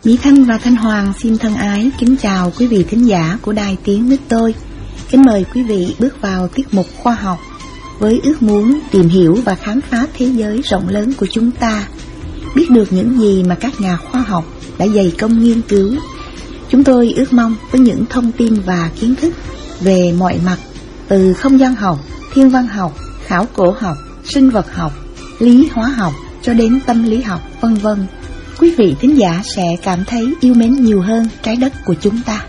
Mỹ Thanh và Thanh Hoàng xin thân ái kính chào quý vị thính giả của Đài Tiếng Nước Tôi. Kính mời quý vị bước vào tiết mục khoa học với ước muốn tìm hiểu và khám phá thế giới rộng lớn của chúng ta, biết được những gì mà các nhà khoa học đã dày công nghiên cứu. Chúng tôi ước mong với những thông tin và kiến thức về mọi mặt, từ không gian học, thiên văn học, khảo cổ học, sinh vật học, lý hóa học cho đến tâm lý học, vân vân, quý vị thính giả sẽ cảm thấy yêu mến nhiều hơn trái đất của chúng ta.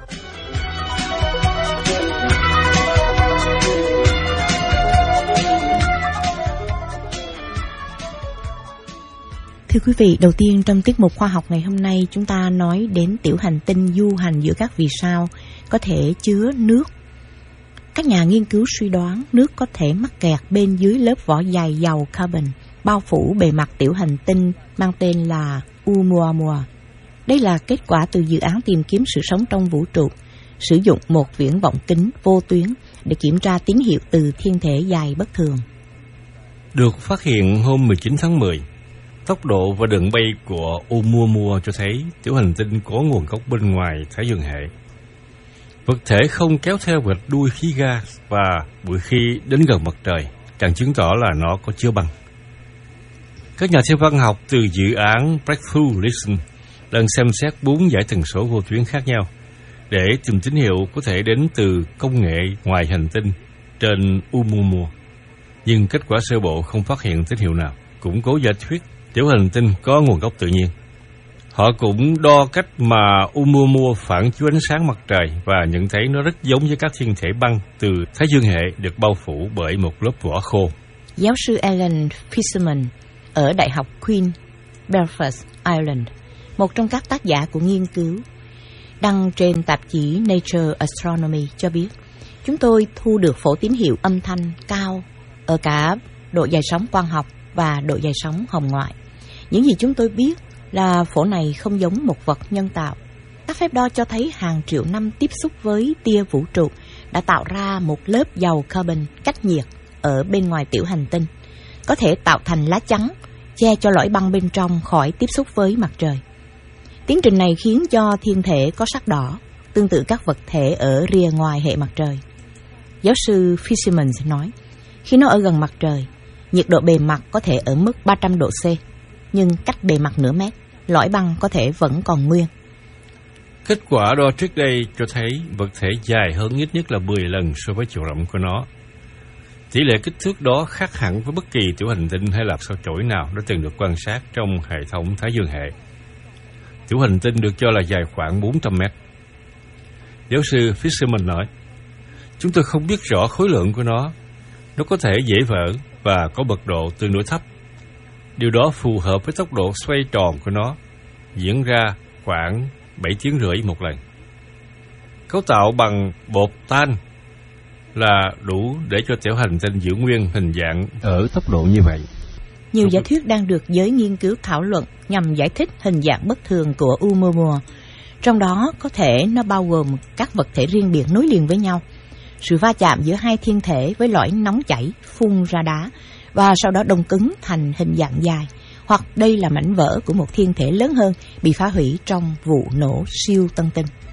Thưa quý vị, đầu tiên trong tiết mục khoa học ngày hôm nay chúng ta nói đến tiểu hành tinh du hành giữa các vì sao có thể chứa nước. Các nhà nghiên cứu suy đoán nước có thể mắc kẹt bên dưới lớp vỏ dày dầu carbon bao phủ bề mặt tiểu hành tinh mang tên là Oumuamua. Đây là kết quả từ dự án tìm kiếm sự sống trong vũ trụ, sử dụng một viễn vọng kính vô tuyến để kiểm tra tín hiệu từ thiên thể dài bất thường. Được phát hiện hôm 19 tháng 10, tốc độ và đường bay của Oumuamua cho thấy tiểu hành tinh có nguồn gốc bên ngoài Thái Dương hệ. Vật thể không kéo theo vệt đuôi khí ga và mỗi khi đến gần mặt trời, càng chứng tỏ là nó có chứa băng. Các nhà thiên văn học từ dự án Breakthrough Listen đang xem xét 4 dải tần số vô tuyến khác nhau để tìm tín hiệu có thể đến từ công nghệ ngoài hành tinh trên Oumuamua. Nhưng kết quả sơ bộ không phát hiện tín hiệu nào, củng cố giả thuyết tiểu hành tinh có nguồn gốc tự nhiên. Họ cũng đo cách mà Oumuamua phản chiếu ánh sáng mặt trời và nhận thấy nó rất giống với các thiên thể băng từ Thái Dương hệ được bao phủ bởi một lớp vỏ khô. Giáo sư Alan Fisherman ở Đại học Queen, Belfast, Ireland, một trong các tác giả của nghiên cứu, đăng trên tạp chí Nature Astronomy cho biết, chúng tôi thu được phổ tín hiệu âm thanh cao ở cả độ dài sóng quang học và độ dài sóng hồng ngoại. Những gì chúng tôi biết là phổ này không giống một vật nhân tạo. Các phép đo cho thấy hàng triệu năm tiếp xúc với tia vũ trụ đã tạo ra một lớp dầu carbon cách nhiệt ở bên ngoài tiểu hành tinh, có thể tạo thành lá chắn che cho lõi băng bên trong khỏi tiếp xúc với mặt trời. Tiến trình này khiến cho thiên thể có sắc đỏ, tương tự các vật thể ở rìa ngoài hệ mặt trời. Giáo sư Fisherman nói, khi nó ở gần mặt trời, nhiệt độ bề mặt có thể ở mức 300 độ C, nhưng cách bề mặt nửa mét, lõi băng có thể vẫn còn nguyên. Kết quả đo trước đây cho thấy vật thể dài hơn ít nhất là 10 lần so với chiều rộng của nó. Tỷ lệ kích thước đó khác hẳn với bất kỳ tiểu hành tinh hay là sao chổi nào đã từng được quan sát trong hệ thống Thái Dương hệ. Tiểu hành tinh được cho là dài khoảng 400 mét. Giáo sư Fisherman nói, chúng tôi không biết rõ khối lượng của nó. Nó có thể dễ vỡ và có mật độ tương đối thấp. Điều đó phù hợp với tốc độ xoay tròn của nó, diễn ra khoảng 7 tiếng rưỡi một lần. Cấu tạo bằng bột tan là đủ để cho tiểu hành tinh giữ nguyên hình dạng ở tốc độ như vậy. Nhiều giả thuyết đang được giới nghiên cứu thảo luận nhằm giải thích hình dạng bất thường của Oumuamua. Trong đó có thể nó bao gồm các vật thể riêng biệt nối liền với nhau, sự va chạm giữa hai thiên thể với lõi nóng chảy phun ra đá và sau đó đông cứng thành hình dạng dài, hoặc đây là mảnh vỡ của một thiên thể lớn hơn bị phá hủy trong vụ nổ siêu tân tinh.